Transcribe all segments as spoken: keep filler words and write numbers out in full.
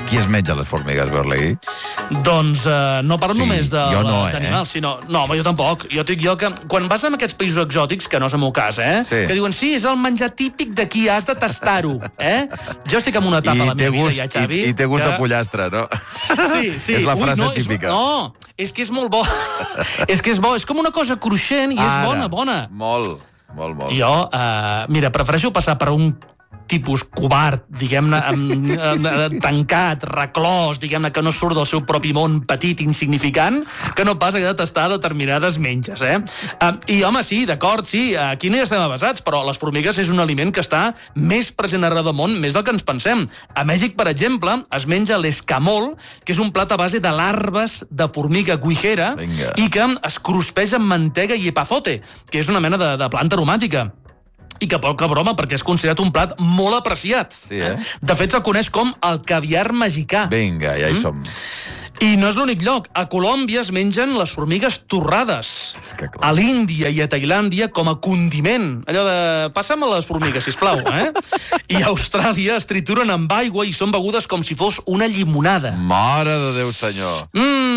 Qui es menja les formigues, Berlegui? Doncs uh, no parlo Sí, només de, jo no, d'animals, eh? sinó... No, home, jo tampoc. Jo dic jo que quan vas en aquests països exòtics, que no és el meu cas, eh? Sí. Que diuen, sí, és el menjar típic d'aquí, has de tastar-ho, eh? Jo estic en una etapa a la meva gust, vida, ja, Xavi. I, i té gust que... de pollastre, no? Sí, sí. És la frase Ui, no, típica. És, no, és que és molt bo. És que és bo, és com una cosa cruixent i és Ara, bona, bona. Molt, molt, molt. Jo, uh, mira, prefereixo passar per un tipus covard, diguem-ne, amb, amb, tancat, reclòs, diguem-ne, que no surt del seu propi món petit, insignificant, que no pas haver de tastar determinades menges, eh? Uh, I, home, sí, d'acord, sí, aquí no hi estem avasats, però les formigues és un aliment que està més present arreu del món, més del que ens pensem. A Mèxic, per exemple, es menja l'escamol, que és un plat a base de larves de formiga guijera, Vinga. i que es cruspeix amb mantega i epazote, que és una mena de, de planta aromàtica. I que poca broma, perquè és considerat un plat molt apreciat. Sí, eh? De fet, se'l coneix com el caviar mexicà. Vinga, ja hi som. I no és l'únic lloc. A Colòmbia es mengen les formigues torrades. És que clar. A l'Índia i a Tailàndia com a condiment. Allò de... Passa'm les formigues, sisplau, eh? I a Austràlia es trituren amb aigua i són begudes com si fos una llimonada. Mare de Déu, senyor.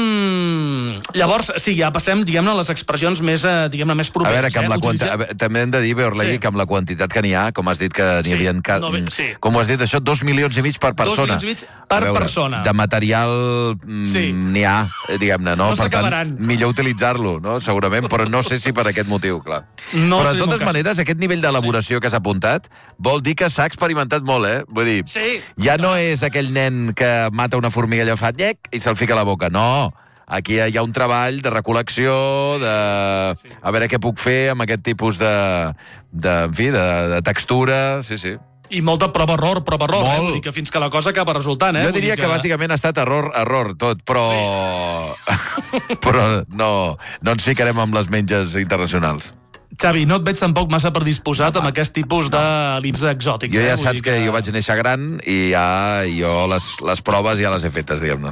Mmm... Llavors, sí, ja passem, diguem-ne, a les expressions més, eh, diguem-ne, més A properes. veure, que amb eh? la quanti... Utilitza- a veure, també hem de dir, Berlegui, Sí. que amb la quantitat que n'hi ha, com has dit que n'hi Sí, havia... Ca... no, bé, sí. Com ho has dit, això, dos milions i mig per persona. milions i mig per A veure, persona. De material mm, Sí. n'hi ha, eh, diguem-ne, no? No Per tant, s'acabaran. millor utilitzar-lo, no? Segurament, però no sé si per aquest motiu, clar. No però, sé de molt totes cas. maneres, aquest nivell d'elaboració que s'ha apuntat vol dir que s'ha experimentat molt, eh? Vull dir, Sí. ja no és aquell nen que mata una formiga allò fa llec i se'l fica a la boca, no. Aquí hi ha un treball de recol·lecció, de... a veure què puc fer amb aquest tipus de... de en fi, de, de textura, sí, sí. I molta prova-error, prova-error, eh? Molt. Vull dir que fins que la cosa acaba resultant, eh? Jo Vull diria dir que... que bàsicament ha estat error, error, tot, però... Sí. però no, no ens ficarem amb les menges internacionals. Xavi, no et veig tampoc massa predisposat no, amb aquest tipus no. d'aliments exòtics. Jo ja eh? Vull saps dir que... que jo vaig néixer gran i ja jo les, les proves ja les he fetes, diguem-ne.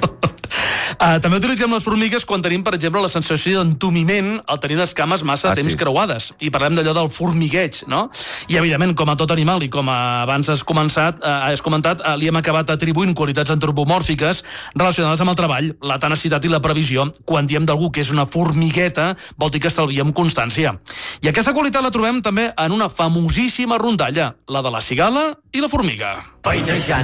Uh, també utilitzem les formigues quan tenim, per exemple, la sensació d'entumiment al tenir les cames massa Ah, temps sí. creuades. I parlem d'allò del formigueig, no? I, evidentment, com a tot animal, i com abans has començat, uh, has comentat, uh, li hem acabat atribuint qualitats antropomòrfiques relacionades amb el treball, la tenacitat i la previsió. Quan diem d'algú que és una formigueta, vol dir que estalviem constància. I aquesta qualitat la trobem també en una famosíssima rondalla, la de la cigala i la formiga. Feinejant